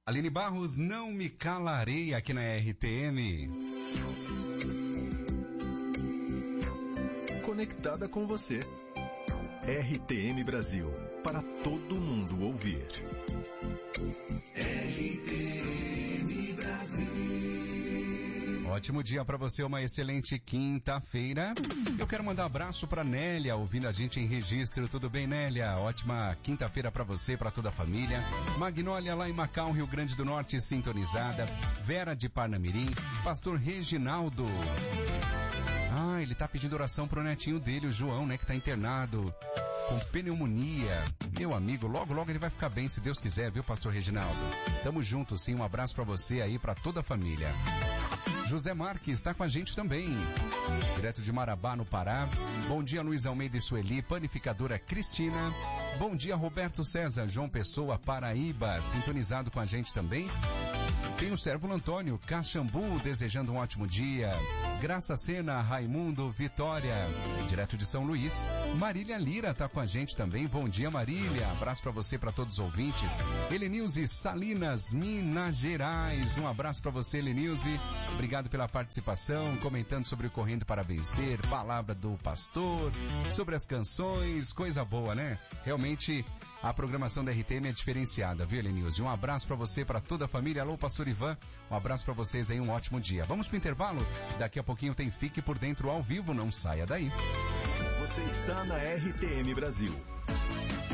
Aline Barros, não me calarei aqui na RTM. Conectada com você. RTM Brasil, para todo mundo ouvir. RTM Brasil. Ótimo dia para você, uma excelente quinta-feira. Eu quero mandar um abraço para Nélia, ouvindo a gente em Registro. Tudo bem, Nélia? Ótima quinta-feira para você, para toda a família. Magnólia lá em Macau, Rio Grande do Norte, sintonizada. Vera de Parnamirim, Pastor Reginaldo. Ele tá pedindo oração pro netinho dele, o João, né, que tá internado com pneumonia. Meu amigo, logo ele vai ficar bem, se Deus quiser, viu, Pastor Reginaldo? Tamo junto, sim, um abraço pra você aí, pra toda a família. José Marques está com a gente também, direto de Marabá, no Pará. Bom dia, Luiz Almeida e Sueli, panificadora Cristina. Bom dia, Roberto César, João Pessoa, Paraíba, sintonizado com a gente também. Tem o Sérvulo Antônio, Caxambu, desejando um ótimo dia. Graça Sena, Raimundo, Vitória, direto de São Luís. Marília Lira tá com a gente também. Bom dia, Marília. Abraço para você, para todos os ouvintes. Helenilze Salinas, Minas Gerais. Um abraço para você, Helenilze. Obrigado pela participação, comentando sobre o Correndo para Vencer, palavra do pastor, sobre as canções, coisa boa, né? Realmente, a programação da RTM é diferenciada, viu, Helenilze? Um abraço para você, para toda a família. Alô, Pastor Ivan. Um abraço para vocês aí, um ótimo dia. Vamos pro intervalo? Daqui a pouquinho tem Fique por Dentro ao vivo, não saia daí. Você está na RTM Brasil.